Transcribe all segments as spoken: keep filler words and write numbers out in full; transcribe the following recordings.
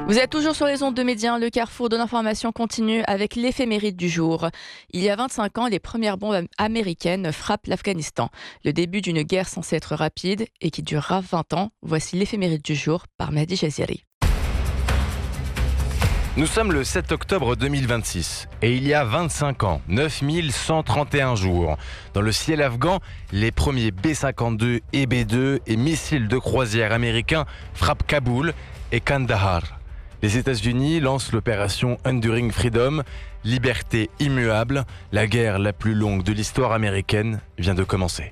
Vous êtes toujours sur les ondes de Médien, le carrefour de l'information continue avec l'éphéméride du jour. Il y a vingt-cinq ans, les premières bombes am- américaines frappent l'Afghanistan. Le début d'une guerre censée être rapide et qui durera vingt ans. Voici l'éphéméride du jour par Mehdi Jaziri. Nous sommes le sept octobre deux mille vingt-six et il y a vingt-cinq ans, neuf mille cent trente et un jours, dans le ciel afghan, les premiers B cinquante-deux et B deux et missiles de croisière américains frappent Kaboul et Kandahar. Les États-Unis lancent l'opération Enduring Freedom, liberté immuable. La guerre la plus longue de l'histoire américaine vient de commencer.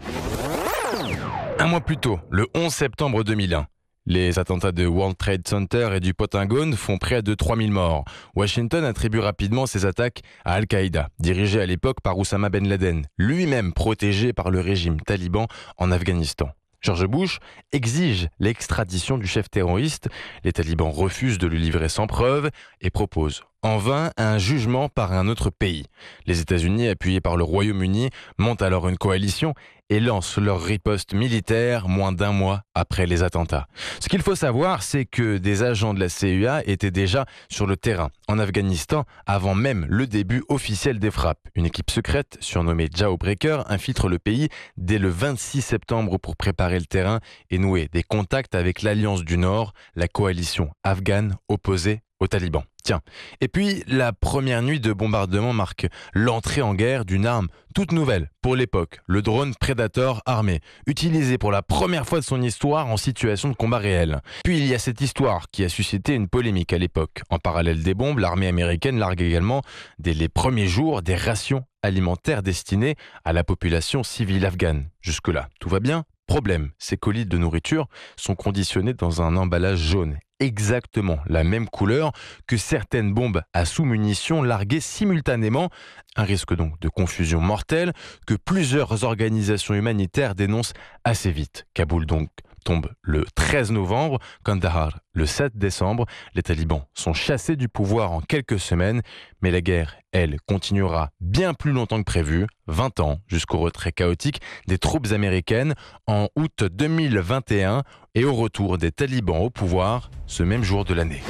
Un mois plus tôt, le onze septembre deux mille un, les attentats de World Trade Center et du Pentagone font près de trois mille morts. Washington attribue rapidement ces attaques à Al-Qaïda, dirigé à l'époque par Oussama Ben Laden, lui-même protégé par le régime taliban en Afghanistan. George Bush exige l'extradition du chef terroriste. Les talibans refusent de le livrer sans preuve et proposent en vain un jugement par un autre pays. Les États-Unis, appuyés par le Royaume-Uni, montent alors une coalition et lancent leur riposte militaire moins d'un mois après les attentats. Ce qu'il faut savoir, c'est que des agents de la C I A étaient déjà sur le terrain en Afghanistan avant même le début officiel des frappes. Une équipe secrète, surnommée Jawbreaker, infiltre le pays dès le vingt-six septembre pour préparer le terrain et nouer des contacts avec l'Alliance du Nord, la coalition afghane opposée aux talibans. Tiens, et puis la première nuit de bombardement marque l'entrée en guerre d'une arme toute nouvelle pour l'époque, le drone Predator armé, utilisé pour la première fois de son histoire en situation de combat réel. Puis il y a cette histoire qui a suscité une polémique à l'époque. En parallèle des bombes, l'armée américaine largue également, dès les premiers jours, des rations alimentaires destinées à la population civile afghane. Jusque-là, tout va bien ? Problème, ces colis de nourriture sont conditionnés dans un emballage jaune, exactement la même couleur que certaines bombes à sous-munitions larguées simultanément. Un risque donc de confusion mortelle que plusieurs organisations humanitaires dénoncent assez vite. Kaboul donc tombe le treize novembre, Kandahar le sept décembre. Les talibans sont chassés du pouvoir en quelques semaines, mais la guerre, elle, continuera bien plus longtemps que prévu, vingt ans, jusqu'au retrait chaotique des troupes américaines en août deux mille vingt et un et au retour des talibans au pouvoir ce même jour de l'année.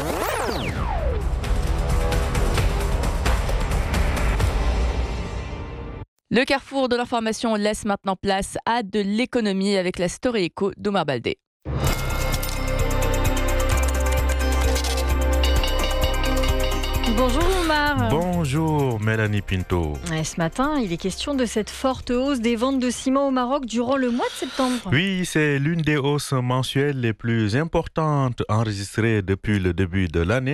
Le carrefour de l'information laisse maintenant place à de l'économie avec la Story Echo d'Omar Baldé. Bonjour Omar. Bonjour Mélanie Pinto. Et ce matin, il est question de cette forte hausse des ventes de ciment au Maroc durant le mois de septembre. Oui, c'est l'une des hausses mensuelles les plus importantes enregistrées depuis le début de l'année.